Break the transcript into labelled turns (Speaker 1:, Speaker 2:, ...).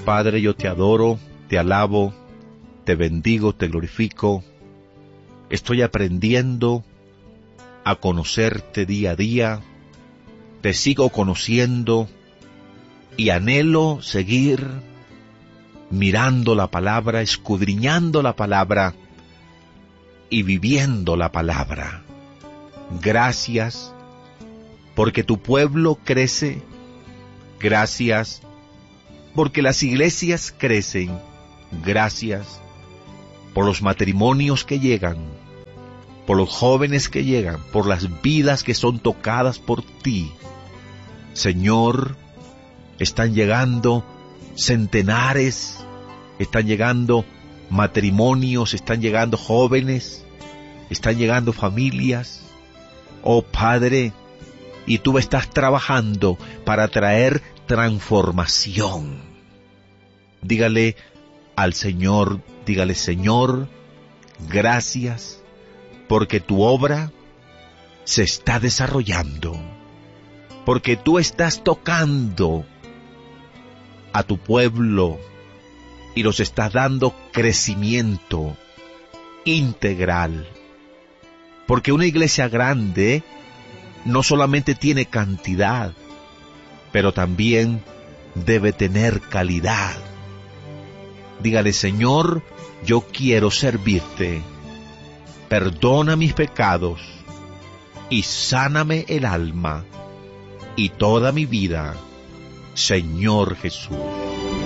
Speaker 1: Padre, yo te adoro, te alabo, te bendigo, te glorifico. Estoy aprendiendo a conocerte día a día. Te sigo conociendo y anhelo seguir mirando la palabra, escudriñando la palabra y viviendo la palabra. Gracias porque tu pueblo crece. Gracias porque las iglesias crecen. Gracias por los matrimonios que llegan, por los jóvenes que llegan, por las vidas que son tocadas por ti. Señor, están llegando centenares, están llegando matrimonios, están llegando jóvenes, están llegando familias. Oh Padre, y tú estás trabajando para traer transformación. Dígale al Señor, dígale: Señor, gracias porque tu obra se está desarrollando, porque tú estás tocando a tu pueblo y los estás dando crecimiento integral. Porque una iglesia grande no solamente tiene cantidad, pero también debe tener calidad. Dígale: Señor, yo quiero servirte. Perdona mis pecados y sáname el alma y toda mi vida, Señor Jesús.